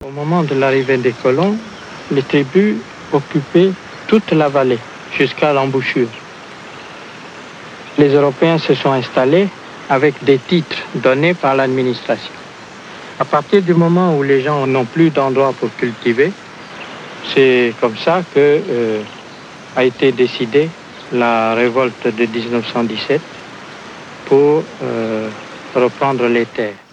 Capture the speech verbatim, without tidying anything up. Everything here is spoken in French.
Au moment de l'arrivée des colons, les tribus occupaient toute la vallée jusqu'à l'embouchure. Les Européens se sont installés avec des titres donnés par l'administration. À partir du moment où les gens n'ont plus d'endroit pour cultiver, c'est comme ça que euh, a été décidée la révolte de mille neuf cent dix-sept pour euh, reprendre les terres.